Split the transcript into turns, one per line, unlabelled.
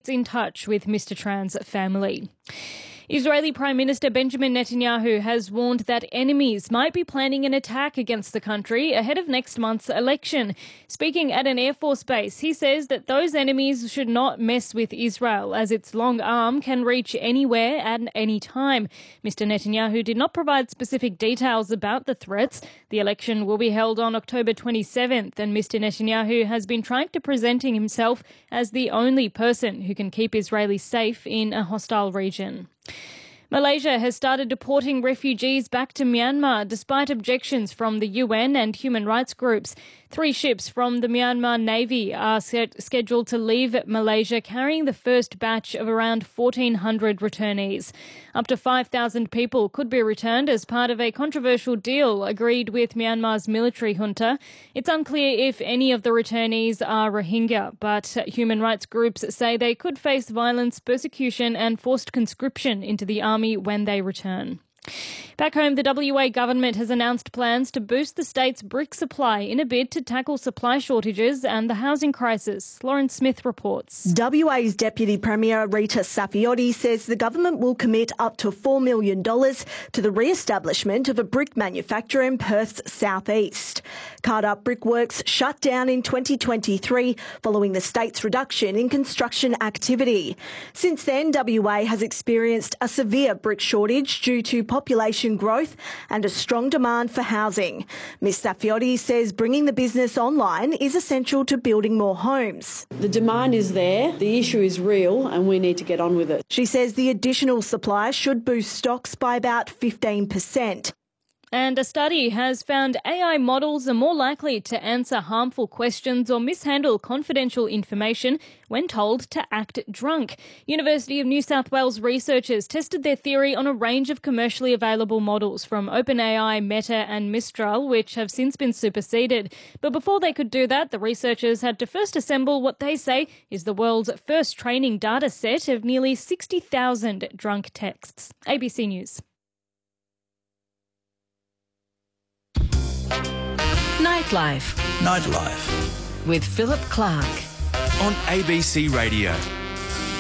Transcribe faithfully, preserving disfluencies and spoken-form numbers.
in touch with Mister Tran's family. Israeli Prime Minister Benjamin Netanyahu has warned that enemies might be planning an attack against the country ahead of next month's election. Speaking at an Air Force base, he says that those enemies should not mess with Israel, as its long arm can reach anywhere at any time. Mister Netanyahu did not provide specific details about the threats. The election will be held on October twenty-seventh, and Mister Netanyahu has been trying to presenting himself as the only person who can keep Israelis safe in a hostile region. Malaysia has started deporting refugees back to Myanmar despite objections from the U N and human rights groups. Three ships from the Myanmar Navy are set, scheduled to leave Malaysia carrying the first batch of around fourteen hundred returnees. Up to five thousand people could be returned as part of a controversial deal agreed with Myanmar's military junta. It's unclear if any of the returnees are Rohingya, but human rights groups say they could face violence, persecution and forced conscription into the army when they return. Back home, the W A government has announced plans to boost the state's brick supply in a bid to tackle supply shortages and the housing crisis. Lauren Smith reports.
W A's Deputy Premier Rita Saffioti says the government will commit up to four million dollars to the re-establishment of a brick manufacturer in Perth's southeast. Cardup Brickworks shut down in twenty twenty-three following the state's reduction in construction activity. Since then, W A has experienced a severe brick shortage due to population growth and a strong demand for housing. Miz Saffioti says bringing the business online is essential to building more homes.
The demand is there, the issue is real, and we need to get on with it.
She says the additional supply should boost stocks by about fifteen percent.
And a study has found A I models are more likely to answer harmful questions or mishandle confidential information when told to act drunk. University of New South Wales researchers tested their theory on a range of commercially available models from OpenAI, Meta and Mistral, which have since been superseded. But before they could do that, the researchers had to first assemble what they say is the world's first training data set of nearly sixty thousand drunk texts. A B C News.
Nightlife.
Nightlife.
With Philip Clark.
On A B C Radio.